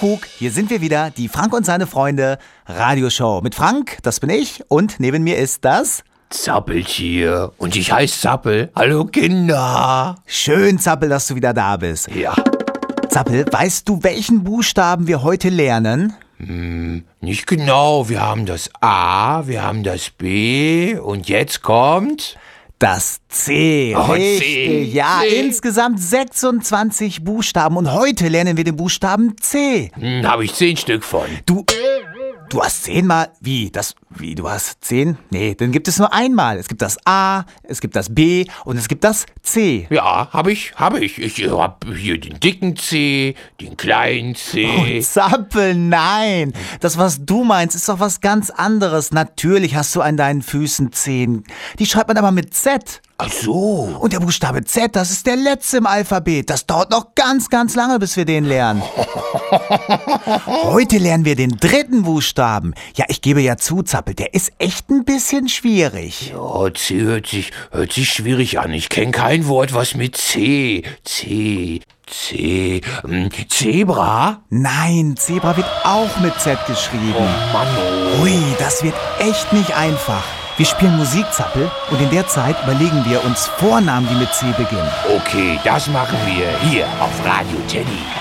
Kuckuck, hier sind wir wieder, die Frank und seine Freunde Radioshow. Mit Frank, das bin ich, und neben mir ist das Zappeltier. Und ich heiße Zappel. Hallo Kinder. Schön, Zappel, dass du wieder da bist. Ja. Zappel, weißt du, welchen Buchstaben wir heute lernen? Nicht genau. Wir haben das A, wir haben das B und jetzt kommt... Das C. Oh, Richtig. C. Ja, C. Insgesamt 26 Buchstaben und heute lernen wir den Buchstaben C. Habe ich 10 Stück von. Du hast 10 Mal, du hast 10? Nee, dann gibt es nur einmal. Es gibt das A, es gibt das B und es gibt das C. Ja, habe ich. Ich habe hier den dicken C, den kleinen C. Zappel, nein. Das, was du meinst, ist doch was ganz anderes. Natürlich hast du an deinen Füßen Zehen. Die schreibt man aber mit Z. Ach so. Und der Buchstabe Z, das ist der letzte im Alphabet. Das dauert noch ganz, ganz lange, bis wir den lernen. Heute lernen wir den dritten Buchstaben. Ja, ich gebe ja zu, Zappel, der ist echt ein bisschen schwierig. Ja, C hört sich schwierig an. Ich kenne kein Wort, was mit C. Zebra? Nein, Zebra wird auch mit Z geschrieben. Oh Mann. Ui, das wird echt nicht einfach. Wir spielen Musik, Zappel, und in der Zeit überlegen wir uns Vornamen, die mit C beginnen. Okay, das machen wir hier auf Radio Teddy.